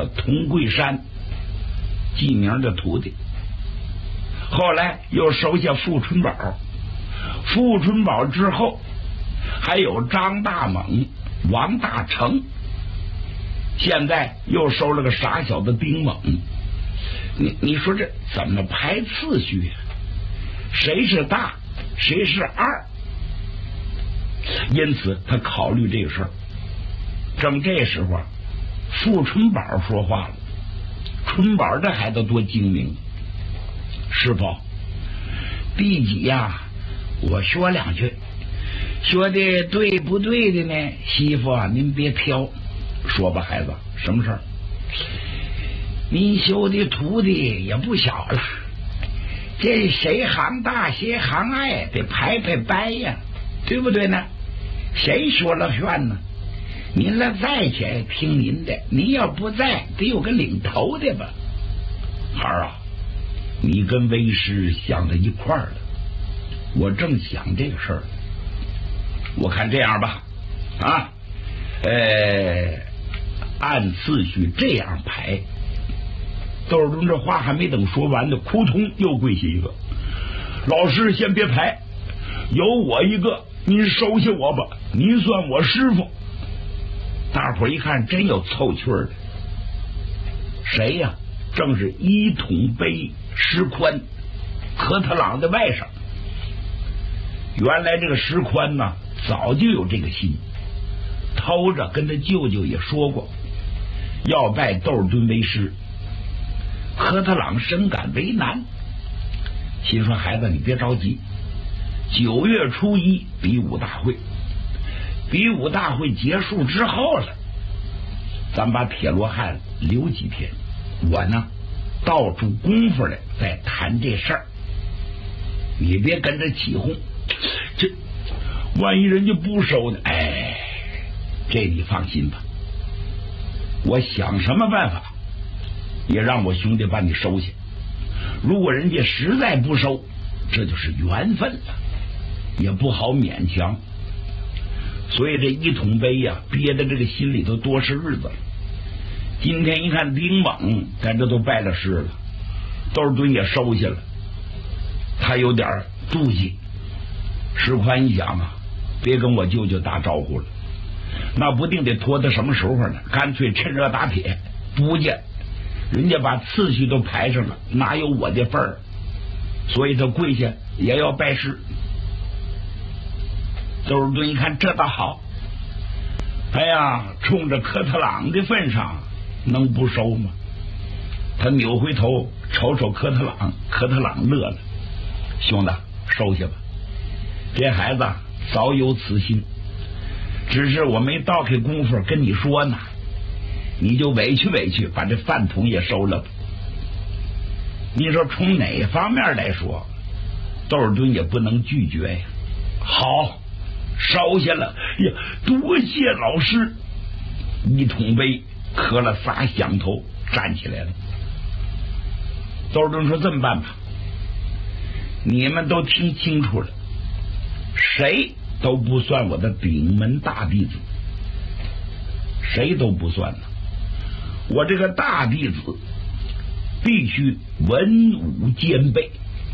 童桂山记名的徒弟，后来又收下傅春宝，傅春宝之后还有张大猛、王大成，现在又收了个傻小子丁猛。你说这怎么排次序呀？谁是大，谁是二？因此他考虑这个事儿。正这时候，傅春宝说话了。春宝这孩子多精明，师傅，第几呀？我说两句，说的对不对的呢？媳妇啊，您别挑，说吧，孩子，什么事儿？您修的徒弟也不小了，这谁行大谁行爱，得排排班呀，对不对呢？谁说了算呢？您了在且听您的，您要不在，得有个领头的吧。孩儿啊，你跟为师想到一块儿了，我正想这个事儿。我看这样吧，啊，按次序这样排。窦尔敦这话还没等说完呢，扑通又跪下一个。老师先别排，有我一个，您收下我吧，您算我师傅。大伙一看，真有凑趣儿的。谁呀？正是一统碑石宽，科特朗的外甥。原来这个石宽呢，早就有这个心，偷着跟他舅舅也说过，要拜窦尔敦为师。科特朗深感为难，心说：“孩子，你别着急，9月初1比武大会。比武大会结束之后了，咱把铁罗汉留几天，我呢倒出功夫来再谈这事儿。你别跟着起哄，这万一人家不收呢？哎，这你放心吧，我想什么办法也让我兄弟把你收下。如果人家实在不收，这就是缘分了，也不好勉强。所以这一统碑呀，憋在这个心里头多是日子了。今天一看丁猛在这都拜了师了，窦尔敦也收下了，他有点妒忌。石宽一想啊，别跟我舅舅打招呼了，那不定得拖到什么时候呢？干脆趁热打铁，不见人家把次序都排上了，哪有我的份儿？所以他跪下也要拜师。窦尔敦一看这倒好，哎呀，冲着科特朗的份上能不收吗？他扭回头瞅瞅科特朗，科特朗乐了：“兄弟，收下吧，这孩子早有此心，只是我没倒开功夫跟你说呢，你就委屈委屈，把这饭桶也收了吧。”你说从哪方面来说，窦尔敦也不能拒绝呀。好，收下了呀，多谢老师。一统碑磕了仨响头，站起来了。窦尔敦说：“这么办吧，你们都听清楚了，谁都不算我的顶门大弟子，谁都不算了。我这个大弟子必须文武兼备，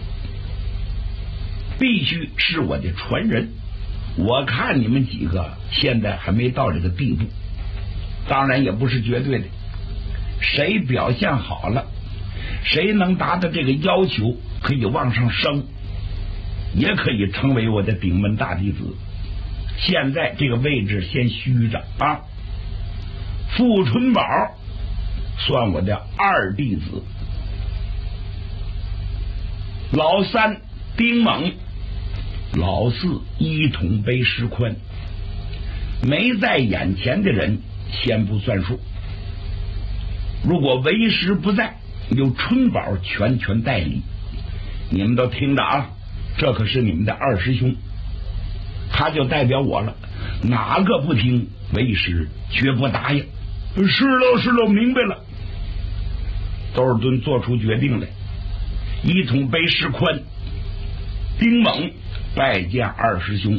必须是我的传人。我看你们几个现在还没到这个地步，当然也不是绝对的，谁表现好了，谁能达到这个要求，可以往上升，也可以成为我的顶门大弟子。现在这个位置先虚着啊。傅春宝算我的二弟子，老三丁猛，老四一统碑石宽。没在眼前的人先不算数，如果为师不在，由春宝全权代理。你们都听着啊，这可是你们的二师兄，他就代表我了，哪个不听，为师绝不答应。是喽是喽，明白了。窦尔敦做出决定来，一统碑石宽，丁猛拜见二师兄，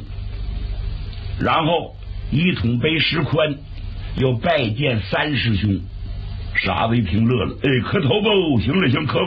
然后一统碑石宽又拜见三师兄， 傻子一听乐了，哎，磕头吧，行了行，磕。